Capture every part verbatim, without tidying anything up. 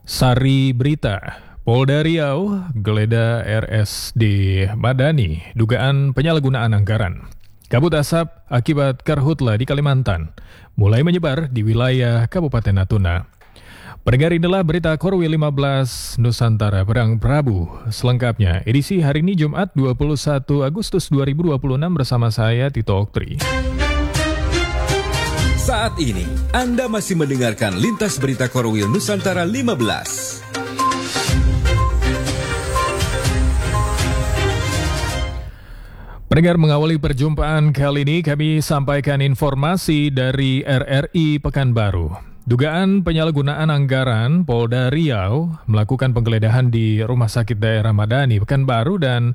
Sari Berita, Polda Riau geledah R S D Madani, dugaan penyalahgunaan anggaran. Kabut asap akibat karhutla di Kalimantan mulai menyebar di wilayah Kabupaten Natuna. Pendengar, inilah berita Korwil lima belas Nusantara Perang Prabu. Selengkapnya, edisi hari ini Jumat dua puluh satu Agustus dua ribu dua puluh enam bersama saya Tito Oktri. Saat ini, Anda masih mendengarkan Lintas Berita Korwil Nusantara lima belas. Pendengar, mengawali perjumpaan kali ini, kami sampaikan informasi dari R R I Pekanbaru. Dugaan penyalahgunaan anggaran, Polda Riau melakukan penggeledahan di Rumah Sakit Daerah Madani, Pekanbaru, dan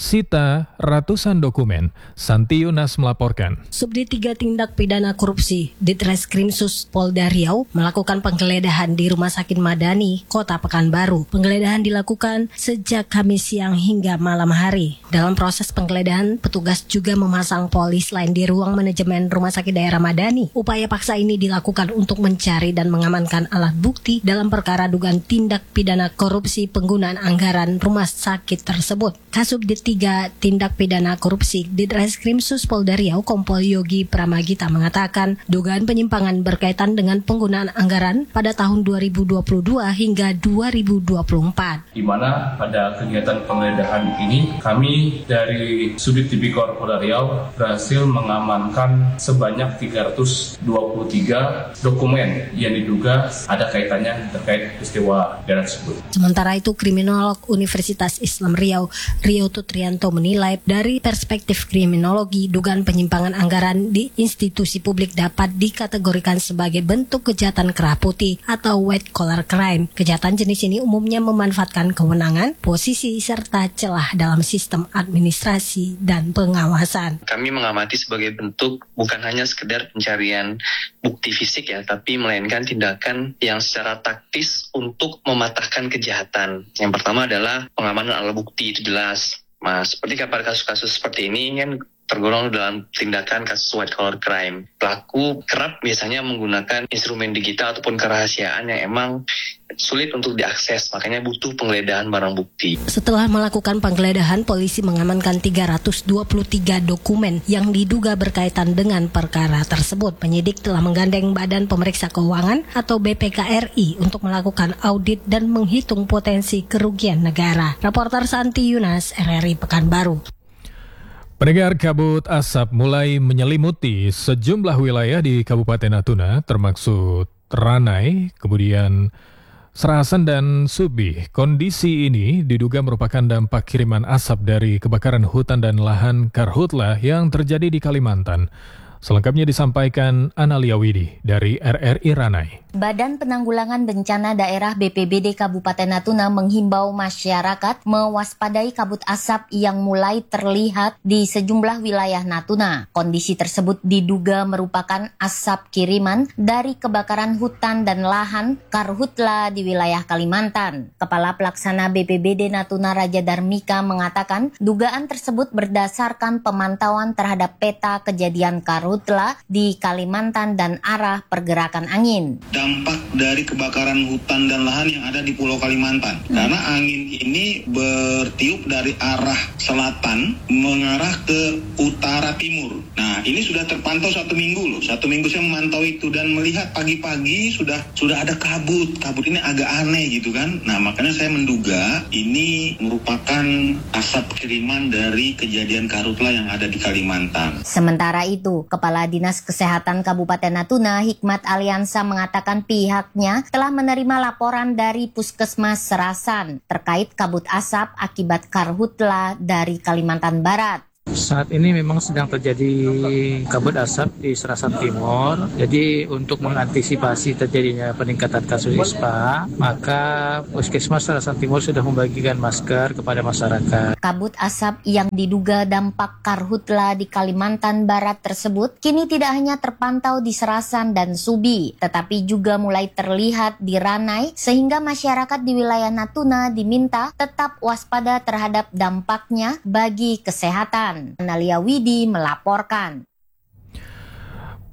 sita ratusan dokumen. Santi Yunas melaporkan. Subdit tiga Tindak Pidana Korupsi Ditreskrimsus Polda Riau melakukan penggeledahan di Rumah Sakit Madani, Kota Pekanbaru. Penggeledahan dilakukan sejak Kamis siang hingga malam hari. Dalam proses penggeledahan, petugas juga memasang polis lain di ruang manajemen Rumah Sakit Daerah Madani. Upaya paksa ini dilakukan untuk mencari dan mengamankan alat bukti dalam perkara dugaan tindak pidana korupsi penggunaan anggaran rumah sakit tersebut. Kasubdit tiga Tindak Pidana Korupsi Ditreskrimsus Polda Riau Kompol Yogi Pramagita mengatakan dugaan penyimpangan berkaitan dengan penggunaan anggaran pada tahun dua ribu dua puluh dua hingga dua ribu dua puluh empat. Di mana pada kegiatan penggeledahan ini kami dari Subdit Tipikor Polda Riau berhasil mengamankan sebanyak tiga ratus dua puluh tiga dokumen yang diduga ada kaitannya terkait peristiwa pidana tersebut. Sementara itu, kriminolog Universitas Islam Riau, Rio Tutrianto menilai dari perspektif kriminologi, dugaan penyimpangan anggaran di institusi publik dapat dikategorikan sebagai bentuk kejahatan kerah putih atau white collar crime. Kejahatan jenis ini umumnya memanfaatkan kewenangan, posisi, serta celah dalam sistem administrasi dan pengawasan. Kami mengamati sebagai bentuk bukan hanya sekedar pencarian bukti fisik ya, tapi melainkan tindakan yang secara taktis untuk mematahkan kejahatan. Yang pertama adalah pengamanan alat bukti, itu jelas. Mas, seperti pada kasus-kasus seperti ini kan tergolong dalam tindakan kasus white collar crime. Pelaku kerap biasanya menggunakan instrumen digital ataupun kerahasiaan yang emang sulit untuk diakses, makanya butuh penggeledahan barang bukti. Setelah melakukan penggeledahan, polisi mengamankan tiga ratus dua puluh tiga dokumen yang diduga berkaitan dengan perkara tersebut. Penyidik telah menggandeng Badan Pemeriksa Keuangan atau B P K R I untuk melakukan audit dan menghitung potensi kerugian negara. Reporter Santi Yunas, R R I Pekanbaru. Pendengar, kabut asap mulai menyelimuti sejumlah wilayah di Kabupaten Natuna, termasuk Ranai, kemudian Serasan dan Subi. Kondisi ini diduga merupakan dampak kiriman asap dari kebakaran hutan dan lahan karhutla yang terjadi di Kalimantan. Selengkapnya disampaikan Analia Widi dari R R I Ranai. Badan Penanggulangan Bencana Daerah B P B D Kabupaten Natuna menghimbau masyarakat mewaspadai kabut asap yang mulai terlihat di sejumlah wilayah Natuna. Kondisi tersebut diduga merupakan asap kiriman dari kebakaran hutan dan lahan karhutla di wilayah Kalimantan. Kepala Pelaksana B P B D Natuna Raja Darmika mengatakan dugaan tersebut berdasarkan pemantauan terhadap peta kejadian karhutla di Kalimantan dan arah pergerakan angin. Dampak dari kebakaran hutan dan lahan yang ada di Pulau Kalimantan. Hmm. Karena angin ini bertiup dari arah selatan mengarah ke utara timur. Nah, ini sudah terpantau satu minggu loh. Satu minggu saya memantau itu dan melihat pagi-pagi sudah sudah ada kabut. Kabut ini agak aneh gitu kan. Nah, makanya saya menduga ini merupakan asap kiriman dari kejadian karhutla yang ada di Kalimantan. Sementara itu, Kepala Dinas Kesehatan Kabupaten Natuna, Hikmat Aliansa, mengatakan pihaknya telah menerima laporan dari Puskesmas Serasan terkait kabut asap akibat karhutla dari Kalimantan Barat. Saat ini memang sedang terjadi kabut asap di Serasan Timur. Jadi untuk mengantisipasi terjadinya peningkatan kasus ispa, maka Puskesmas Serasan Timur sudah membagikan masker kepada masyarakat. Kabut asap yang diduga dampak karhutla di Kalimantan Barat tersebut kini tidak hanya terpantau di Serasan dan Subi, tetapi juga mulai terlihat di Ranai, sehingga masyarakat di wilayah Natuna diminta tetap waspada terhadap dampaknya bagi kesehatan. Analia Widi melaporkan.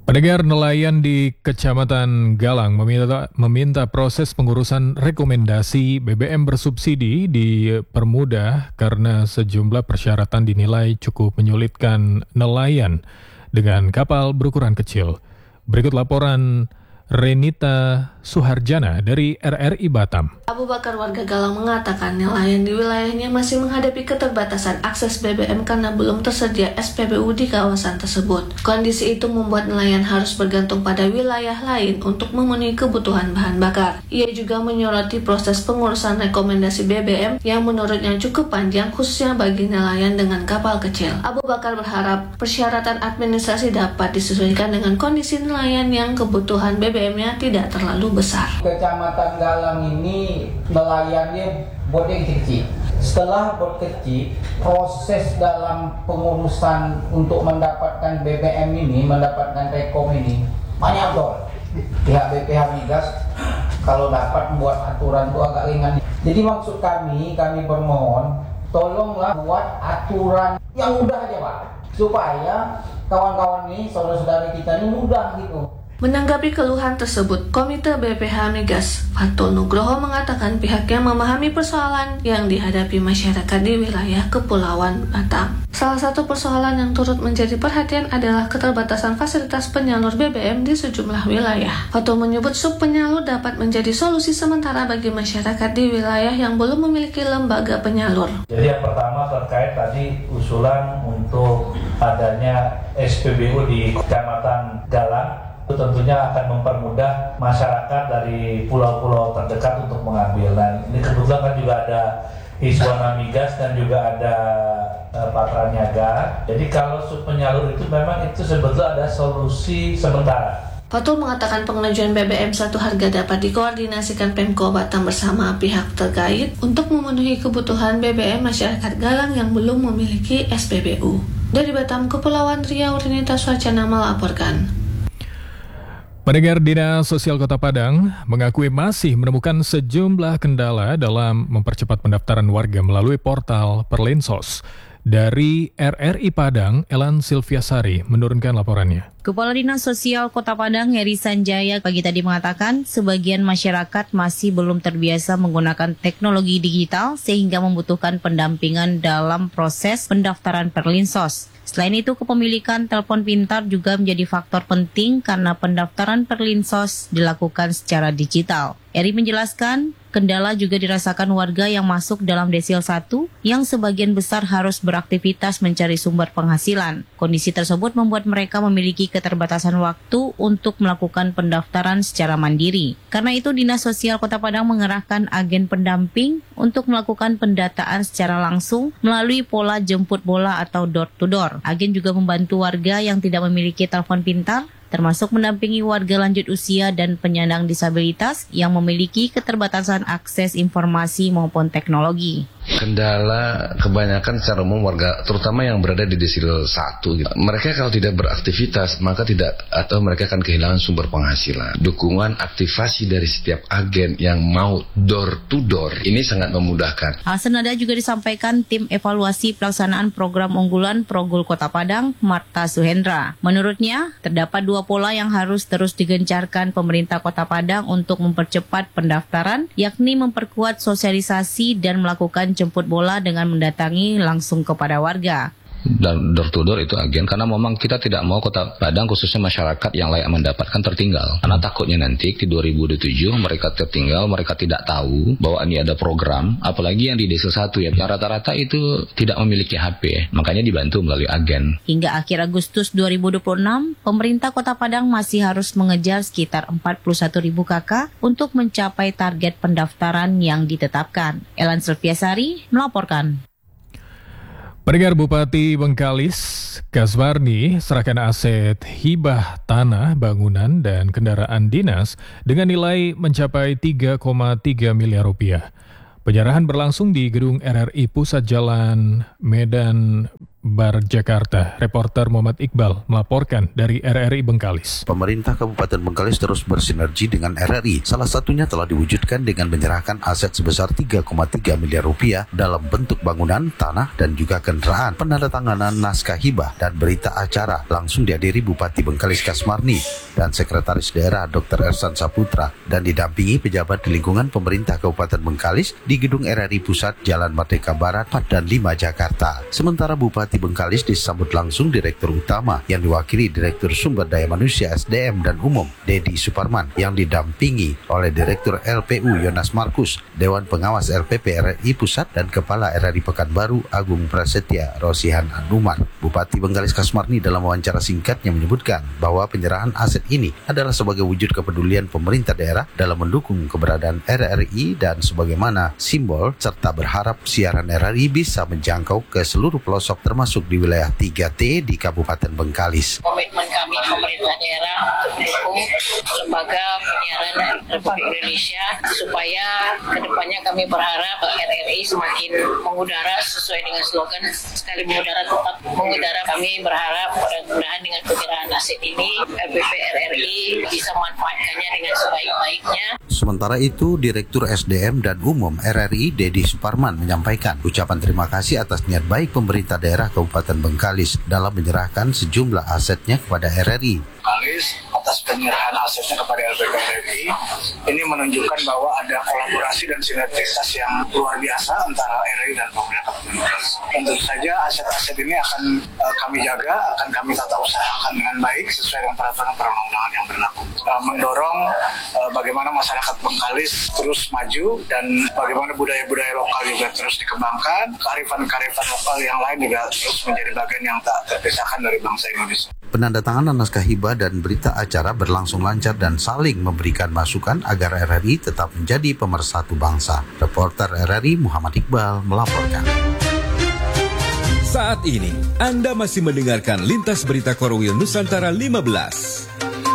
Pendengar, nelayan di Kecamatan Galang meminta, meminta proses pengurusan rekomendasi B B M bersubsidi dipermudah karena sejumlah persyaratan dinilai cukup menyulitkan nelayan dengan kapal berukuran kecil. Berikut laporan Renita Suharjana dari R R I Batam. Abu Bakar warga Galang mengatakan nelayan di wilayahnya masih menghadapi keterbatasan akses B B M karena belum tersedia S P B U di kawasan tersebut. Kondisi itu membuat nelayan harus bergantung pada wilayah lain untuk memenuhi kebutuhan bahan bakar. Ia juga menyoroti proses pengurusan rekomendasi B B M yang menurutnya cukup panjang khususnya bagi nelayan dengan kapal kecil. Abu Bakar berharap persyaratan administrasi dapat disesuaikan dengan kondisi nelayan yang kebutuhan B B M-nya tidak terlalu besar. Kecamatan Galang ini nelayannya bot kecil. Setelah bot kecil, proses dalam pengurusan untuk mendapatkan B B M ini, mendapatkan rekom ini banyak dong. Pihak B P H Migas kalau dapat membuat aturan itu agak ringan. Jadi maksud kami, kami bermohon, tolonglah buat aturan yang mudah aja Pak, supaya kawan-kawan ini, saudara-saudari kita ini mudah gitu. Menanggapi keluhan tersebut, Komite B P H Migas Fatul Nugroho mengatakan pihaknya memahami persoalan yang dihadapi masyarakat di wilayah Kepulauan Batam. Salah satu persoalan yang turut menjadi perhatian adalah keterbatasan fasilitas penyalur B B M di sejumlah wilayah. Fatul menyebut sub penyalur dapat menjadi solusi sementara bagi masyarakat di wilayah yang belum memiliki lembaga penyalur. Jadi yang pertama terkait tadi usulan untuk adanya S P B U di Kecamatan Galang. Itu tentunya akan mempermudah masyarakat dari pulau-pulau terdekat untuk mengambil. Dan ini kebetulan kan juga ada Iswana Migas dan juga ada uh, Patra Niaga. Jadi kalau sub penyalur itu memang itu sebetulnya ada solusi sementara. Fatul mengatakan pengajuan B B M satu harga dapat dikoordinasikan Pemko Batam bersama pihak terkait untuk memenuhi kebutuhan B B M masyarakat Galang yang belum memiliki S P B U. Dari Batam, Kepulauan Riau, Renita Suharjana melaporkan. Pendengar, Dinas Sosial Kota Padang mengakui masih menemukan sejumlah kendala dalam mempercepat pendaftaran warga melalui portal Perlinsos. Dari R R I Padang, Elan Silviasari menurunkan laporannya. Kepala Dinas Sosial Kota Padang, Heri Sanjaya, pagi tadi mengatakan sebagian masyarakat masih belum terbiasa menggunakan teknologi digital sehingga membutuhkan pendampingan dalam proses pendaftaran Perlinsos. Selain itu, kepemilikan telepon pintar juga menjadi faktor penting karena pendaftaran Perlinsos dilakukan secara digital. Eri menjelaskan, kendala juga dirasakan warga yang masuk dalam desil satu yang sebagian besar harus beraktivitas mencari sumber penghasilan. Kondisi tersebut membuat mereka memiliki keterbatasan waktu untuk melakukan pendaftaran secara mandiri. Karena itu, Dinas Sosial Kota Padang mengerahkan agen pendamping untuk melakukan pendataan secara langsung melalui pola jemput bola atau door to door. Agen juga membantu warga yang tidak memiliki telepon pintar, termasuk mendampingi warga lanjut usia dan penyandang disabilitas yang memiliki keterbatasan akses informasi maupun teknologi. Kendala kebanyakan secara umum warga, terutama yang berada di desil satu, gitu. Mereka kalau tidak beraktivitas, maka tidak, atau mereka akan kehilangan sumber penghasilan. Dukungan aktivasi dari setiap agen yang mau door to door, ini sangat memudahkan. Hal senada juga disampaikan tim evaluasi pelaksanaan program unggulan Progul Kota Padang, Marta Suhendra. Menurutnya, terdapat dua pola yang harus terus digencarkan pemerintah Kota Padang untuk mempercepat pendaftaran, yakni memperkuat sosialisasi dan melakukan jemput bola dengan mendatangi langsung kepada warga. Dan door to door itu agen, karena memang kita tidak mau Kota Padang khususnya masyarakat yang layak mendapatkan tertinggal. Karena takutnya nanti di dua ribu dua puluh tujuh mereka tertinggal, mereka tidak tahu bahwa ini ada program, apalagi yang di desil satu ya, yang rata-rata itu tidak memiliki H P, makanya dibantu melalui agen. Hingga akhir Agustus dua ribu dua puluh enam, pemerintah Kota Padang masih harus mengejar sekitar empat puluh satu ribu K K untuk mencapai target pendaftaran yang ditetapkan. Elan Silviasari melaporkan. Pendengar, Bupati Bengkalis, Kasbarni, serahkan aset hibah tanah, bangunan, dan kendaraan dinas dengan nilai mencapai tiga koma tiga miliar rupiah. Penyerahan berlangsung di Gedung R R I Pusat Jalan Medan Bar Jakarta. Reporter Muhammad Iqbal melaporkan dari R R I Bengkalis. Pemerintah Kabupaten Bengkalis terus bersinergi dengan R R I. Salah satunya telah diwujudkan dengan menyerahkan aset sebesar tiga koma tiga miliar rupiah dalam bentuk bangunan, tanah, dan juga kendaraan. Penandatanganan naskah hibah dan berita acara langsung dihadiri Bupati Bengkalis Kasmarni dan Sekretaris Daerah Doktor Ersan Saputra dan didampingi pejabat di lingkungan pemerintah Kabupaten Bengkalis di Gedung R R I Pusat Jalan Merdeka Barat empat dan lima Jakarta. Sementara Bupati Bengkalis disambut langsung Direktur Utama yang diwakili Direktur Sumber Daya Manusia S D M dan Umum Dedi Suparman yang didampingi oleh Direktur L P U Yonas Markus, Dewan Pengawas L P P R R I Pusat dan Kepala R R I Pekanbaru Agung Prasetya Rosihan Anuman. Bupati Bengkalis Kasmarni dalam wawancara singkatnya menyebutkan bahwa penyerahan aset ini adalah sebagai wujud kepedulian pemerintah daerah dalam mendukung keberadaan R R I dan sebagaimana simbol serta berharap siaran R R I bisa menjangkau ke seluruh pelosok termasuk di wilayah tiga T di Kabupaten Bengkalis. Komitmen kami pemerintah daerah mendukung lembaga penyiaran Republik Indonesia supaya kedepannya kami berharap R R I semakin mengudara sesuai dengan slogan sekali mengudara tetap mengudara. Kami berharap mudah-mudahan dengan penyerahan aset ini L P P R R I bisa manfaatkannya dengan sebaik-baiknya. Sementara itu, Direktur S D M dan Umum R R I Dedi Suparman menyampaikan ucapan terima kasih atas niat baik pemerintah daerah Kabupaten Bengkalis dalam menyerahkan sejumlah asetnya kepada R R I. Bengkalis atas penyerahan asetnya kepada L P P R R I ini menunjukkan bahwa ada kolaborasi dan sinergitas yang luar biasa antara R R I dan pemerintah Kabupaten Bengkalis. Tentu saja aset-aset ini akan uh, kami jaga, akan kami tata usahakan dengan baik sesuai dengan peraturan perundang-undangan yang berlaku. Uh, mendorong uh, bagaimana masyarakat Bengkalis terus maju dan bagaimana budaya-budaya lokal juga terus dikembangkan, kearifan-kearifan lokal yang lain juga terus menjadi bagian yang tak terpisahkan dari bangsa Indonesia. Penandatanganan naskah hibah dan berita acara berlangsung lancar dan saling memberikan masukan agar R R I tetap menjadi pemersatu bangsa. Reporter R R I Muhammad Iqbal melaporkan. Saat ini, Anda masih mendengarkan Lintas Berita Korwil Nusantara lima belas.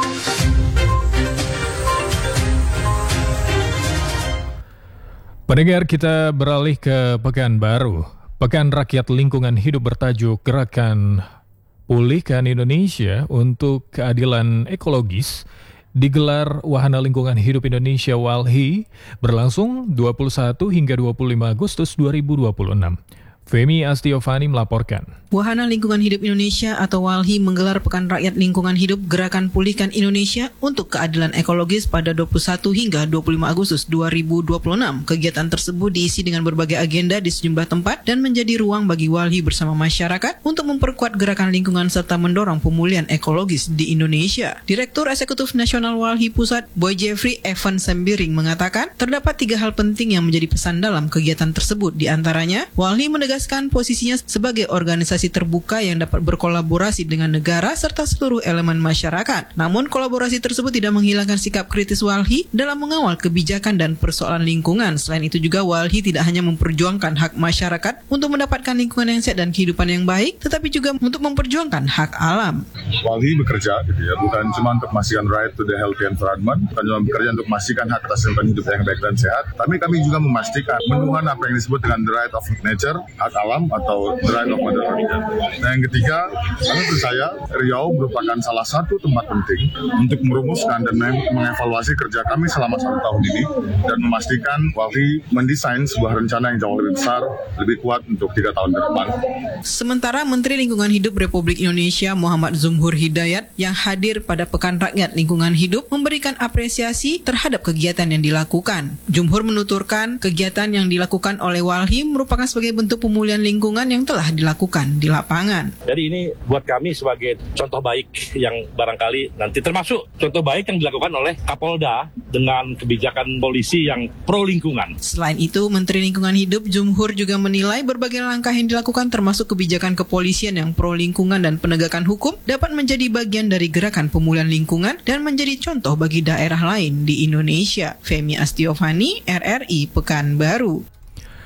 Pendengar, kita beralih ke Pekanbaru. Pekan Rakyat Lingkungan Hidup bertajuk Gerakan Pulihkan Indonesia untuk Keadilan Ekologis digelar Wahana Lingkungan Hidup Indonesia WALHI berlangsung dua puluh satu hingga dua puluh lima Agustus dua ribu dua puluh enam. Femi Astiovani melaporkan. Wahana Lingkungan Hidup Indonesia atau WALHI menggelar Pekan Rakyat Lingkungan Hidup Gerakan Pulihkan Indonesia untuk Keadilan Ekologis pada dua puluh satu hingga dua puluh lima Agustus dua ribu dua puluh enam. Kegiatan tersebut diisi dengan berbagai agenda di sejumlah tempat dan menjadi ruang bagi WALHI bersama masyarakat untuk memperkuat gerakan lingkungan serta mendorong pemulihan ekologis di Indonesia. Direktur Eksekutif Nasional WALHI Pusat, Boy Jeffrey Evan Sembiring mengatakan, terdapat tiga hal penting yang menjadi pesan dalam kegiatan tersebut. Di antaranya, WALHI menegaskan posisinya sebagai organisasi terbuka yang dapat berkolaborasi dengan negara serta seluruh elemen masyarakat. Namun kolaborasi tersebut tidak menghilangkan sikap kritis WALHI dalam mengawal kebijakan dan persoalan lingkungan. Selain itu juga WALHI tidak hanya memperjuangkan hak masyarakat untuk mendapatkan lingkungan yang sehat dan kehidupan yang baik, tetapi juga untuk memperjuangkan hak alam. WALHI bekerja gitu ya, bukan cuma untuk memastikan right to the healthy environment, bukan cuma bekerja untuk memastikan hak atas lingkungan hidup yang baik dan sehat, tapi kami juga memastikan pemenuhan apa yang disebut dengan the right of nature, hak alam atau the right of mother earth. Nah yang ketiga, kami percaya Riau merupakan salah satu tempat penting untuk merumuskan dan mengevaluasi kerja kami selama satu tahun ini dan memastikan WALHI mendesain sebuah rencana yang jauh lebih besar, lebih kuat untuk tiga tahun ke depan. Sementara Menteri Lingkungan Hidup Republik Indonesia Muhammad Zumhur Hidayat yang hadir pada Pekan Rakyat Lingkungan Hidup memberikan apresiasi terhadap kegiatan yang dilakukan. Zumhur menuturkan kegiatan yang dilakukan oleh WALHI merupakan sebagai bentuk pemulihan lingkungan yang telah dilakukan di lapangan. Jadi ini buat kami sebagai contoh baik yang barangkali nanti termasuk contoh baik yang dilakukan oleh Kapolda dengan kebijakan polisi yang pro lingkungan. Selain itu, Menteri Lingkungan Hidup Zumhur juga menilai berbagai langkah yang dilakukan termasuk kebijakan kepolisian yang pro lingkungan dan penegakan hukum dapat menjadi bagian dari gerakan pemulihan lingkungan dan menjadi contoh bagi daerah lain di Indonesia. Femi Astiovani, R R I Pekanbaru.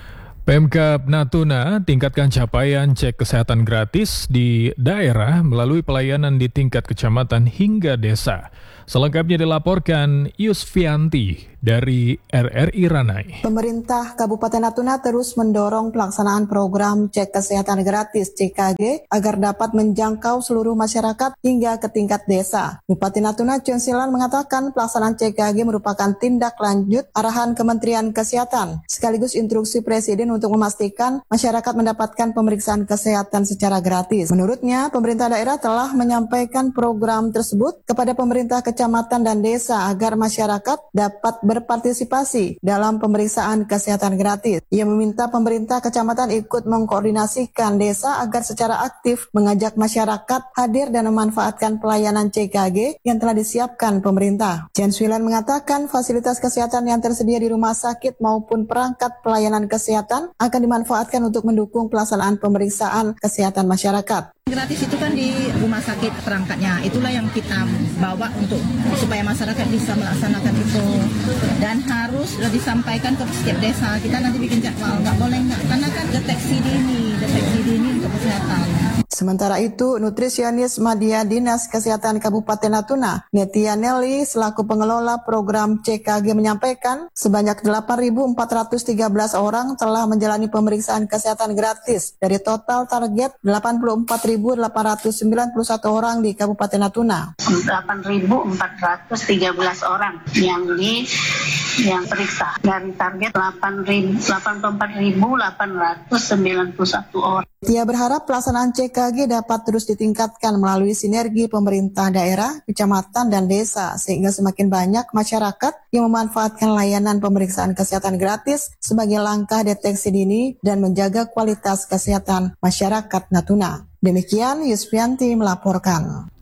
Pemkab Natuna tingkatkan capaian cek kesehatan gratis di daerah melalui pelayanan di tingkat kecamatan hingga desa. Selengkapnya dilaporkan Yusfianti dari R R I Ranai. Pemerintah Kabupaten Natuna terus mendorong pelaksanaan program cek kesehatan gratis C K G agar dapat menjangkau seluruh masyarakat hingga ke tingkat desa. Bupati Natuna Chun Silan mengatakan pelaksanaan C K G merupakan tindak lanjut arahan Kementerian Kesehatan sekaligus instruksi Presiden untuk memastikan masyarakat mendapatkan pemeriksaan kesehatan secara gratis. Menurutnya, pemerintah daerah telah menyampaikan program tersebut kepada pemerintah kecamatan dan desa agar masyarakat dapat berpartisipasi dalam pemeriksaan kesehatan gratis. Ia meminta pemerintah kecamatan ikut mengkoordinasikan desa agar secara aktif mengajak masyarakat hadir dan memanfaatkan pelayanan C K G yang telah disiapkan pemerintah. Chen Swilan mengatakan fasilitas kesehatan yang tersedia di rumah sakit maupun perangkat pelayanan kesehatan akan dimanfaatkan untuk mendukung pelaksanaan pemeriksaan kesehatan masyarakat. Gratis itu kan di rumah sakit perangkatnya, itulah yang kita bawa untuk supaya masyarakat bisa melaksanakan itu, dan harus disampaikan ke setiap desa. Kita nanti bikin jadwal, nggak boleh nggak, karena kan deteksi dini, deteksi dini untuk kesehatan. Sementara itu, nutrisionis Madya Dinas Kesehatan Kabupaten Natuna, Netia Nelly, selaku pengelola program C K G menyampaikan sebanyak delapan ribu empat ratus tiga belas orang telah menjalani pemeriksaan kesehatan gratis dari total target delapan puluh empat ribu delapan ratus sembilan puluh satu orang di Kabupaten Natuna. delapan ribu empat ratus tiga belas orang yang di yang periksa dari target delapan puluh empat ribu delapan ratus sembilan puluh satu orang. Dia berharap pelaksanaan C K G dapat terus ditingkatkan melalui sinergi pemerintah daerah, kecamatan, dan desa sehingga semakin banyak masyarakat yang memanfaatkan layanan pemeriksaan kesehatan gratis sebagai langkah deteksi dini dan menjaga kualitas kesehatan masyarakat Natuna. Demikian Yusfianti melaporkan.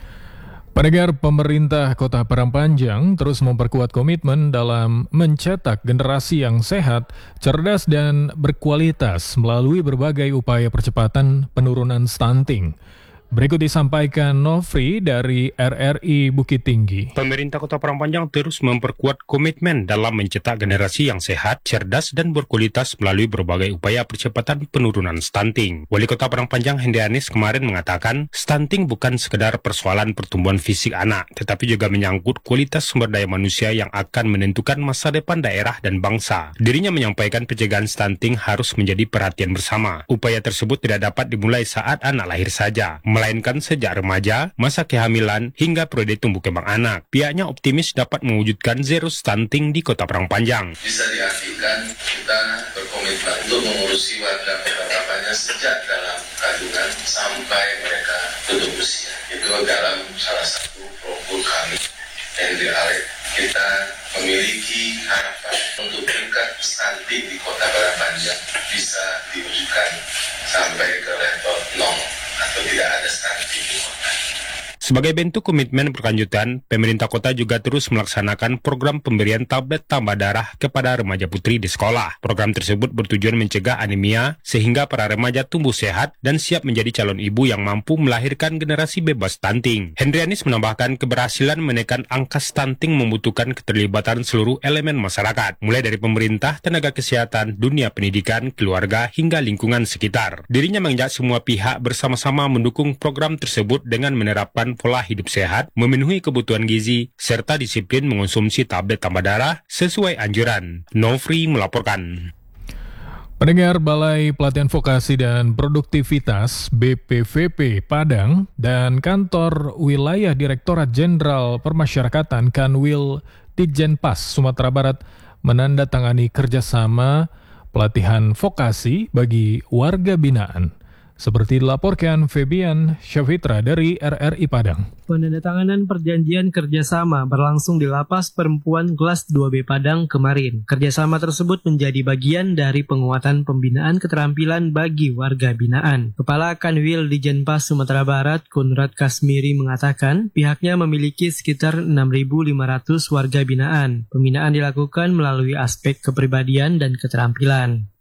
Pendengar, pemerintah Kota Parangpanjang terus memperkuat komitmen dalam mencetak generasi yang sehat, cerdas, dan berkualitas melalui berbagai upaya percepatan penurunan stunting. Berikut disampaikan Nofri dari R R I Bukit Tinggi. Pemerintah Kota Parangpanjang terus memperkuat komitmen dalam mencetak generasi yang sehat, cerdas, dan berkualitas melalui berbagai upaya percepatan penurunan stunting. Wali Kota Parangpanjang Hendrianis kemarin mengatakan, stunting bukan sekedar persoalan pertumbuhan fisik anak, tetapi juga menyangkut kualitas sumber daya manusia yang akan menentukan masa depan daerah dan bangsa. Dirinya menyampaikan pencegahan stunting harus menjadi perhatian bersama. Upaya tersebut tidak dapat dimulai saat anak lahir saja, melainkan sejak remaja, masa kehamilan, hingga periode tumbuh kembang anak. Pihaknya optimis dapat mewujudkan zero stunting di Kota Parangpanjang. Bisa diartikan kita berkomitmen untuk mengurusi warga Kota Parangpanjang sejak dalam kandungan sampai mereka tutup usia. Itu dalam salah satu program kami, Henry Alek. Kita memiliki harapan untuk tingkat stunting di Kota Parangpanjang bisa diwujudkan sampai ke level nol. Atau tidak ada stunting di kota. Sebagai bentuk komitmen berkelanjutan, pemerintah kota juga terus melaksanakan program pemberian tablet tambah darah kepada remaja putri di sekolah. Program tersebut bertujuan mencegah anemia sehingga para remaja tumbuh sehat dan siap menjadi calon ibu yang mampu melahirkan generasi bebas stunting. Hendrianis menambahkan keberhasilan menekan angka stunting membutuhkan keterlibatan seluruh elemen masyarakat, mulai dari pemerintah, tenaga kesehatan, dunia pendidikan, keluarga, hingga lingkungan sekitar. Dirinya mengajak semua pihak bersama-sama mendukung program tersebut dengan menerapkan pola hidup sehat, memenuhi kebutuhan gizi, serta disiplin mengonsumsi tablet tambah darah sesuai anjuran. Nofri melaporkan. Pendengar, Balai Pelatihan Vokasi dan Produktivitas B P V P Padang dan Kantor Wilayah Direktorat Jenderal Permasyarakatan Kanwil Ditjenpas Sumatera Barat menandatangani kerjasama pelatihan vokasi bagi warga binaan. Seperti dilaporkan Febian Syafitra dari R R I Padang. Penandatanganan perjanjian kerjasama berlangsung di Lapas Perempuan Kelas dua B Padang kemarin. Kerjasama tersebut menjadi bagian dari penguatan pembinaan keterampilan bagi warga binaan. Kepala Kanwil Ditjenpas Sumatera Barat, Konrad Kasmiri, mengatakan pihaknya memiliki sekitar enam ribu lima ratus warga binaan. Pembinaan dilakukan melalui aspek kepribadian dan keterampilan.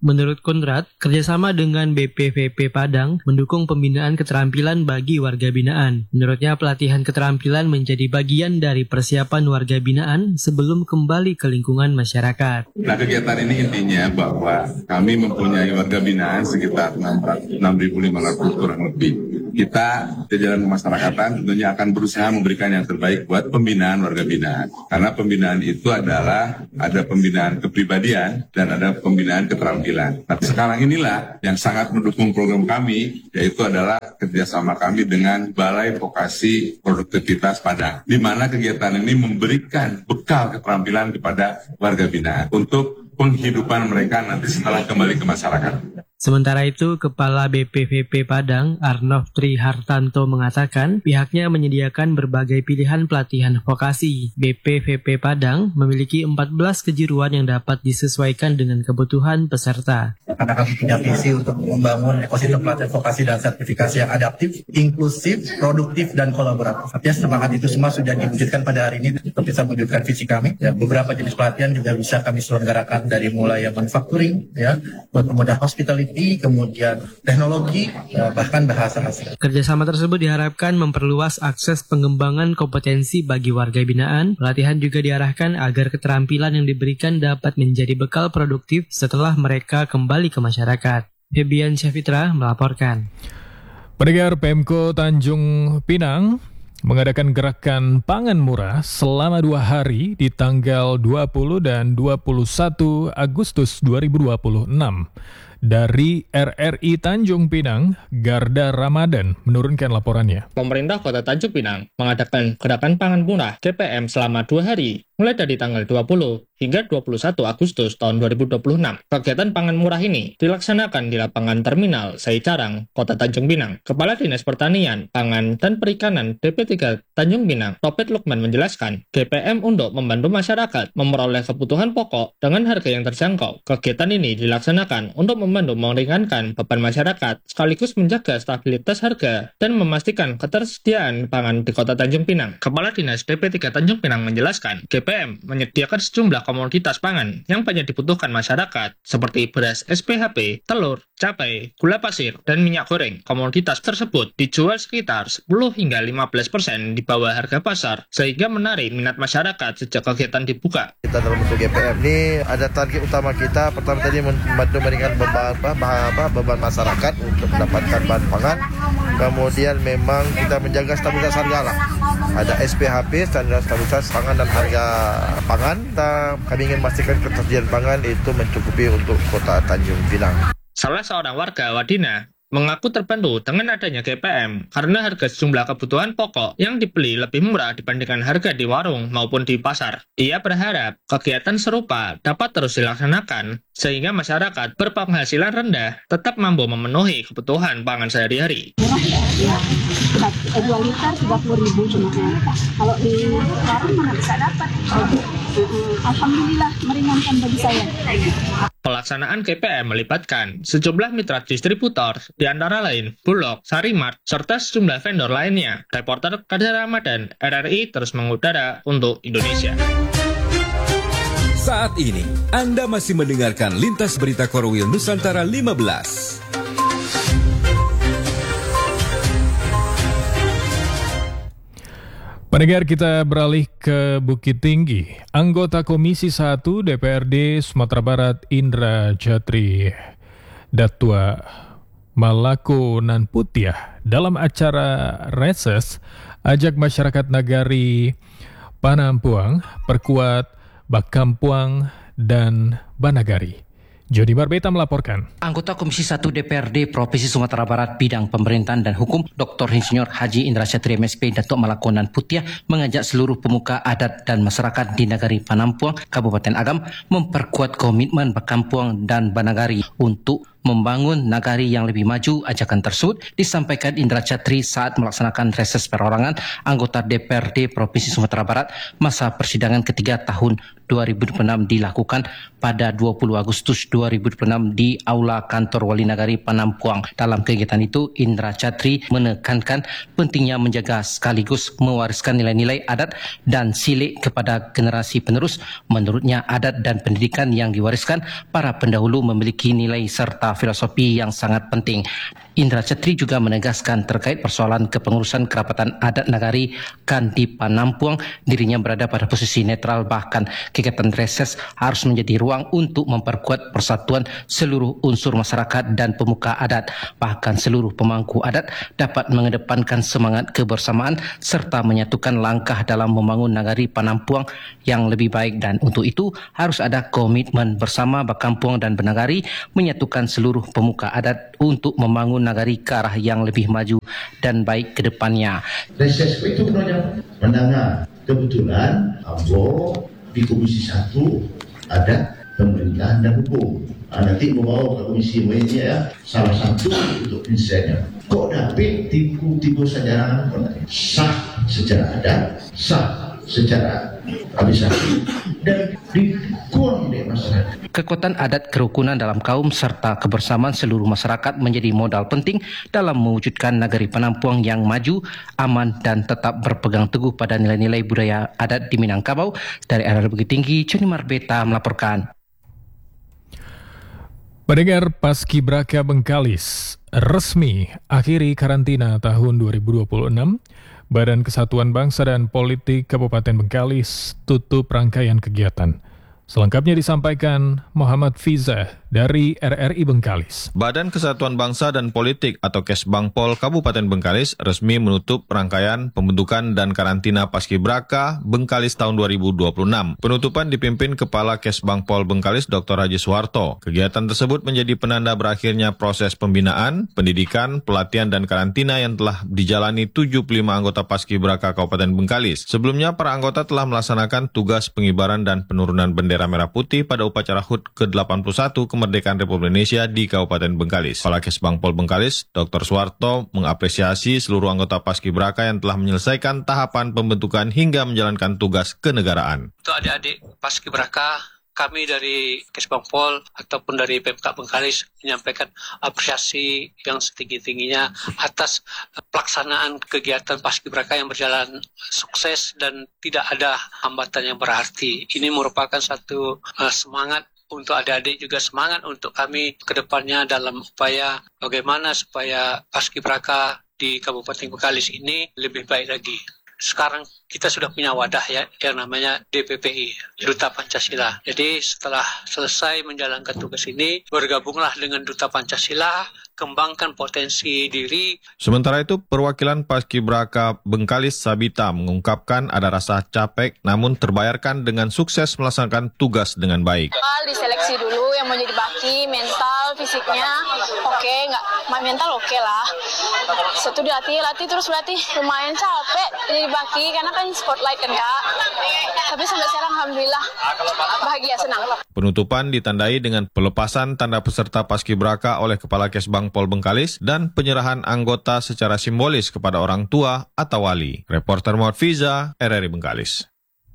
Menurut Konrad, kerjasama dengan B P V P Padang mendukung pembinaan keterampilan bagi warga binaan. Menurutnya, pelatihan keterampilan menjadi bagian dari persiapan warga binaan sebelum kembali ke lingkungan masyarakat. Nah, kegiatan ini intinya bahwa kami mempunyai warga binaan sekitar enam ribu lima ratus kurang lebih. Kita jajaran kemasyarakatan tentunya akan berusaha memberikan yang terbaik buat pembinaan warga binaan. Karena pembinaan itu adalah ada pembinaan kepribadian dan ada pembinaan keterampilan. Nah, sekarang inilah yang sangat mendukung program kami, yaitu adalah kerjasama kami dengan Balai Vokasi Produktivitas Padang, di mana kegiatan ini memberikan bekal keterampilan kepada warga binaan untuk penghidupan mereka nanti setelah kembali ke masyarakat. Sementara itu, Kepala B P V P Padang, Arnov Trihartanto mengatakan pihaknya menyediakan berbagai pilihan pelatihan vokasi. B P V P Padang memiliki empat belas kejuruan yang dapat disesuaikan dengan kebutuhan peserta. Karena kami punya visi untuk membangun ekosistem pelatihan vokasi dan sertifikasi yang adaptif, inklusif, produktif, dan kolaboratif. Artinya semangat itu semua sudah diwujudkan pada hari ini untuk bisa mewujudkan visi kami. Ya, beberapa jenis pelatihan juga bisa kami selenggarakan dari mulai yang manufacturing, ya, buat pemuda hospitality, kemudian teknologi, bahkan bahasa asing. Kerjasama tersebut diharapkan memperluas akses pengembangan kompetensi bagi warga binaan. Pelatihan juga diarahkan agar keterampilan yang diberikan dapat menjadi bekal produktif setelah mereka kembali ke masyarakat. Febian Syafitra melaporkan. Pendengar, Pemko Tanjung Pinang mengadakan gerakan pangan murah selama dua hari di tanggal dua puluh dan dua puluh satu Agustus dua ribu dua puluh enam. Dari R R I Tanjung Pinang, Garda Ramadan menurunkan laporannya. Pemerintah Kota Tanjung Pinang mengadakan gerakan pangan murah G P M selama dua hari, mulai dari tanggal dua puluh hingga dua puluh satu Agustus tahun dua ribu dua puluh enam. Kegiatan pangan murah ini dilaksanakan di lapangan terminal Saicarang, Kota Tanjung Pinang. Kepala Dinas Pertanian, Pangan, dan Perikanan D P tiga Tanjung Pinang, Topet Lukman menjelaskan, G P M untuk membantu masyarakat memperoleh kebutuhan pokok dengan harga yang terjangkau. Kegiatan ini dilaksanakan untuk membantu meringankan beban masyarakat, sekaligus menjaga stabilitas harga dan memastikan ketersediaan pangan di Kota Tanjung Pinang. Kepala Dinas D P tiga Tanjung Pinang menjelaskan, G P M menyediakan sejumlah komoditas pangan yang banyak dibutuhkan masyarakat, seperti beras S P H P, telur, cabai, gula pasir, dan minyak goreng. Komoditas tersebut dijual sekitar sepuluh hingga lima belas persen di bawah harga pasar, sehingga menarik minat masyarakat sejak kegiatan dibuka. Kita dalam bentuk G P M ini ada target utama kita, pertama tadi membantu meringankan beban apa, apa, beban masyarakat untuk mendapatkan bahan pangan. Kemudian memang kita menjaga stabilitas harga lah. Ada S P H P, standar stabilitas pangan dan harga pangan. Kita, kami ingin memastikan ketersediaan pangan itu mencukupi untuk Kota Tanjung Pinang. Salah seorang warga Wadina mengaku terbantu dengan adanya G P M karena harga sejumlah kebutuhan pokok yang dibeli lebih murah dibandingkan harga di warung maupun di pasar. Ia berharap kegiatan serupa dapat terus dilaksanakan sehingga masyarakat berpenghasilan rendah tetap mampu memenuhi kebutuhan pangan sehari-hari. Murah ya, ya. dua liter tiga puluh ribu cuma. Kalau di warung mana bisa dapat? Alhamdulillah meringankan bagi saya. Pelaksanaan G P M melibatkan sejumlah mitra distributor, di antara lain Bulog, Sarimart, serta sejumlah vendor lainnya. Reporter Garda Ramadan, R R I terus mengudara untuk Indonesia. Saat ini, Anda masih mendengarkan Lintas Berita Korwil Nusantara lima belas. Pendengar, kita beralih ke Bukit Tinggi. Anggota Komisi satu D P R D Sumatera Barat Indra Jatri Datua Malako Nanputiah dalam acara reses ajak masyarakat Nagari Panampuang perkuat Bakampuang dan Banagari. Jody Barbeta melaporkan. Anggota Komisi satu D P R D Provinsi Sumatera Barat Bidang Pemerintahan dan Hukum Doktor Insinyur Haji Indra Syatri M S P Datuk Malako Nanputiah mengajak seluruh pemuka adat dan masyarakat di Nagari Panampuang, Kabupaten Agam memperkuat komitmen Bakampuang dan Banagari untuk membangun nagari yang lebih maju. Ajakan tersebut disampaikan Indra Chatri saat melaksanakan reses perorangan anggota D P R D Provinsi Sumatera Barat masa persidangan ketiga tahun dua ribu dua puluh enam dilakukan pada dua puluh Agustus dua ribu dua puluh enam di Aula Kantor Wali Nagari Panampuang. Dalam kegiatan itu, Indra Chatri menekankan pentingnya menjaga sekaligus mewariskan nilai-nilai adat dan silik kepada generasi penerus. Menurutnya, adat dan pendidikan yang diwariskan para pendahulu memiliki nilai serta filosofi yang sangat penting. Indra Chatri juga menegaskan terkait persoalan kepengurusan kerapatan adat nagari kan di Panampuang, dirinya berada pada posisi netral, bahkan kegiatan reses harus menjadi ruang untuk memperkuat persatuan seluruh unsur masyarakat dan pemuka adat. Bahkan seluruh pemangku adat dapat mengedepankan semangat kebersamaan serta menyatukan langkah dalam membangun nagari Panampuang yang lebih baik, dan untuk itu harus ada komitmen bersama Bakampuang dan Benagari menyatukan seluruh pemuka adat untuk membangun nagari ke arah yang lebih maju dan baik ke depannya. Reses itu banyak mendengar. Kebetulan Ambo di Komisi satu ada pemerintahan dan hukum. Nah, nanti membawa ke komisi lainnya ya, salah satu untuk prinsipnya. Kok dapat tipu-tipu sejarah sah secara adat, sah secara administrasi dan didukung oleh masyarakat. Kekuatan adat, kerukunan dalam kaum serta kebersamaan seluruh masyarakat menjadi modal penting dalam mewujudkan nagari Panampuang yang maju, aman dan tetap berpegang teguh pada nilai-nilai budaya adat di Minangkabau. Dari area Bukit Tinggi, Joni Marbeta melaporkan. Pendengar, Paskibraka Bengkalis resmi akhiri karantina tahun dua ribu dua puluh enam. Badan Kesatuan Bangsa dan Politik Kabupaten Bengkalis tutup rangkaian kegiatan. Selengkapnya disampaikan Muhammad Fiza dari R R I Bengkalis. Badan Kesatuan Bangsa dan Politik atau Kesbangpol Kabupaten Bengkalis resmi menutup rangkaian pembentukan dan karantina Paskibraka Bengkalis tahun dua ribu dua puluh enam. Penutupan dipimpin Kepala Kesbangpol Bengkalis Doktor Haji Suwarto. Kegiatan tersebut menjadi penanda berakhirnya proses pembinaan, pendidikan, pelatihan dan karantina yang telah dijalani tujuh puluh lima anggota Paskibraka Kabupaten Bengkalis. Sebelumnya para anggota telah melaksanakan tugas pengibaran dan penurunan bendera merah putih pada upacara H U T ke delapan puluh satu kemerdekaan Republik Indonesia di Kabupaten Bengkalis. Kepala Kesbangpol Bengkalis, Doktor Suwarto, mengapresiasi seluruh anggota Paskibraka yang telah menyelesaikan tahapan pembentukan hingga menjalankan tugas kenegaraan. Untuk adik-adik Paskibraka, kami dari Kesbangpol ataupun dari Pemkab Bengkalis menyampaikan apresiasi yang setinggi-tingginya atas pelaksanaan kegiatan Paskibraka yang berjalan sukses dan tidak ada hambatan yang berarti. Ini merupakan satu uh, semangat untuk adik-adik, juga semangat untuk kami ke depannya dalam upaya bagaimana supaya Paskibraka di Kabupaten Bengkalis ini lebih baik lagi. Sekarang kita sudah punya wadah ya yang namanya D P P I, Duta Pancasila. Jadi setelah selesai menjalankan tugas ini, bergabunglah dengan Duta Pancasila, kembangkan potensi diri. Sementara itu, perwakilan Paskibraka Bengkalis Sabita mengungkapkan ada rasa capek namun terbayarkan dengan sukses melaksanakan tugas dengan baik. Diseleksi dulu yang mau jadi baki, mental, fisiknya oke, okay, nggak mental oke okay lah. Satu dilatih, latih terus berlatih, lumayan capek jadi baki karena kan spotlight kan kak. Tapi sampai sekarang alhamdulillah bahagia, senang. Penutupan ditandai dengan pelepasan tanda peserta Paskibraka oleh Kepala Kesbangpol Bengkalis dan penyerahan anggota secara simbolis kepada orang tua atau wali. Reporter Muhammad Fiza, R R I Bengkalis.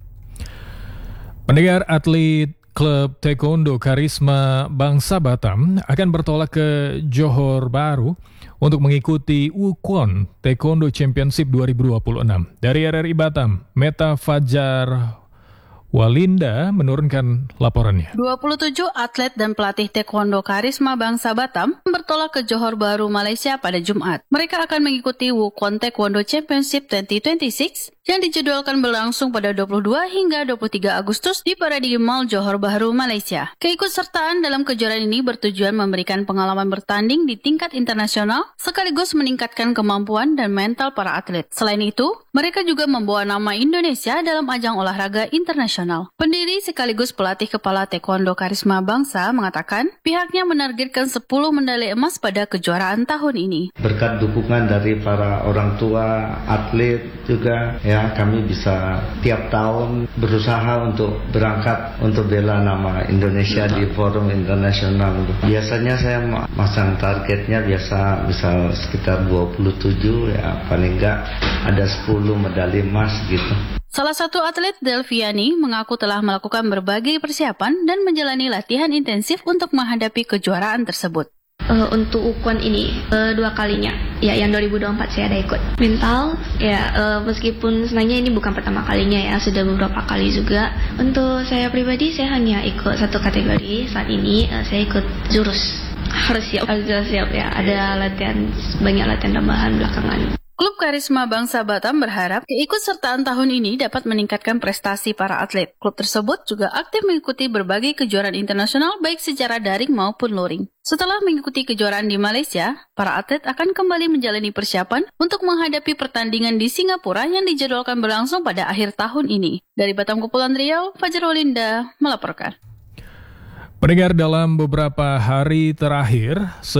Pendengar, atlet klub taekwondo Karisma Bangsa Batam akan bertolak ke Johor Bahru untuk mengikuti Wukwon Taekwondo Championship dua ribu dua puluh enam. Dari R R I Batam, Meta Fajar Walinda menurunkan laporannya. dua puluh tujuh atlet dan pelatih taekwondo Karisma Bangsa Batam bertolak ke Johor Bahru, Malaysia pada Jumat. Mereka akan mengikuti Wukwon Taekwondo Championship dua ribu dua puluh enam yang dijadwalkan berlangsung pada dua puluh dua hingga dua puluh tiga Agustus di Paradise Mall Johor Bahru, Malaysia. Keikutsertaan dalam kejuaraan ini bertujuan memberikan pengalaman bertanding di tingkat internasional sekaligus meningkatkan kemampuan dan mental para atlet. Selain itu, mereka juga membawa nama Indonesia dalam ajang olahraga internasional. Pendiri sekaligus pelatih kepala taekwondo Karisma Bangsa mengatakan pihaknya menargetkan sepuluh medali emas pada kejuaraan tahun ini. Berkat dukungan dari para orang tua, atlet juga, ya ya kami bisa tiap tahun berusaha untuk berangkat untuk bela nama Indonesia di forum internasional. Biasanya saya masang targetnya biasa misal sekitar dua puluh tujuh, ya paling enggak ada sepuluh medali emas gitu. Salah satu atlet Delviani mengaku telah melakukan berbagai persiapan dan menjalani latihan intensif untuk menghadapi kejuaraan tersebut. Uh, untuk ukon ini uh, dua kalinya, ya yang dua ribu dua puluh empat saya ada ikut. Mental, ya uh, meskipun sebenarnya ini bukan pertama kalinya ya, sudah beberapa kali juga. Untuk saya pribadi saya hanya ikut satu kategori saat ini, uh, saya ikut jurus. Harus siap, harus siap ya. Ada latihan, banyak latihan tambahan belakangan. Klub Karisma Bangsa Batam berharap keikutsertaan tahun ini dapat meningkatkan prestasi para atlet. Klub tersebut juga aktif mengikuti berbagai kejuaraan internasional baik secara daring maupun luring. Setelah mengikuti kejuaraan di Malaysia, para atlet akan kembali menjalani persiapan untuk menghadapi pertandingan di Singapura yang dijadwalkan berlangsung pada akhir tahun ini. Dari Batam Kepulauan Riau, Fajar Olinda melaporkan. Pendengar, dalam beberapa hari terakhir,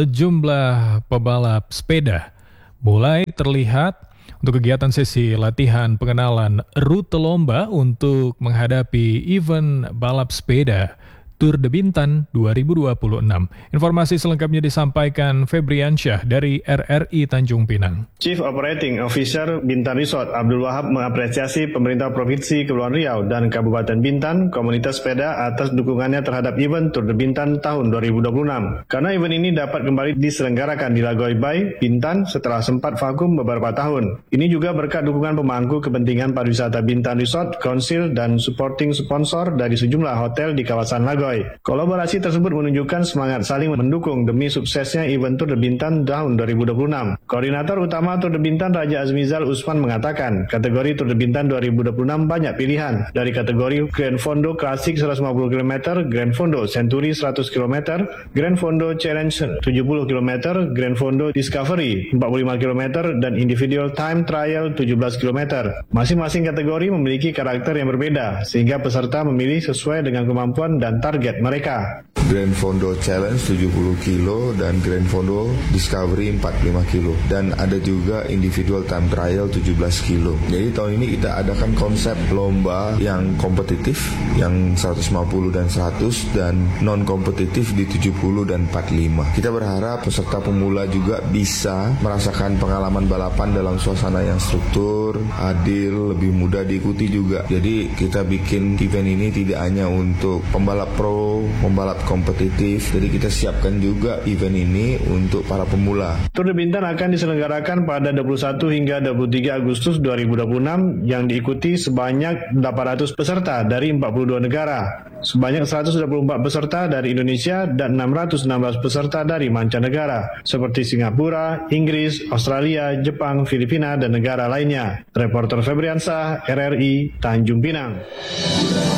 sejumlah pebalap sepeda mulai terlihat untuk kegiatan sesi latihan pengenalan rute lomba untuk menghadapi event balap sepeda Tour de Bintan dua ribu dua puluh enam. Informasi selengkapnya disampaikan Febriansyah dari R R I Tanjung Pinang. Chief Operating Officer Bintan Resort Abdul Wahab mengapresiasi pemerintah Provinsi Kepulauan Riau dan Kabupaten Bintan, komunitas sepeda atas dukungannya terhadap event Tour de Bintan tahun dua ribu dua puluh enam. Karena event ini dapat kembali diselenggarakan di Lagoy Bay, Bintan setelah sempat vakum beberapa tahun. Ini juga berkat dukungan pemangku kepentingan pariwisata Bintan Resort, Council, dan supporting sponsor dari sejumlah hotel di kawasan Lagoy. Kolaborasi tersebut menunjukkan semangat saling mendukung demi suksesnya event Tour de Bintan tahun dua ribu dua puluh enam. Koordinator utama Tour de Bintan Raja Azmizal Usman mengatakan, kategori Tour de Bintan dua ribu dua puluh enam banyak pilihan, dari kategori Grand Fondo Klasik seratus lima puluh kilometer, Grand Fondo Century seratus kilometer, Grand Fondo Challenge tujuh puluh kilometer, Grand Fondo Discovery empat puluh lima kilometer, dan Individual Time Trial tujuh belas kilometer. Masing-masing kategori memiliki karakter yang berbeda, sehingga peserta memilih sesuai dengan kemampuan dan target mereka. Grand Fondo Challenge tujuh puluh kilo dan Grand Fondo Discovery empat puluh lima kilo, dan ada juga Individual Time Trial tujuh belas kilo. Jadi tahun ini kita adakan konsep lomba yang kompetitif, yang seratus lima puluh dan seratus, dan non kompetitif di tujuh puluh dan empat puluh lima. Kita berharap peserta pemula juga bisa merasakan pengalaman balapan dalam suasana yang struktur, adil, lebih mudah diikuti juga. Jadi kita bikin event ini tidak hanya untuk pembalap pro, pembalap kompetitif, jadi kita siapkan juga event ini untuk para pemula. Tour de Bintan akan diselenggarakan pada dua puluh satu hingga dua puluh tiga Agustus dua ribu dua puluh enam yang diikuti sebanyak delapan ratus peserta dari empat puluh dua negara. Sebanyak seratus dua puluh empat peserta dari Indonesia dan enam ratus enam belas peserta dari mancanegara seperti Singapura, Inggris, Australia, Jepang, Filipina, dan negara lainnya. Reporter Febriansyah, R R I, Tanjung Pinang.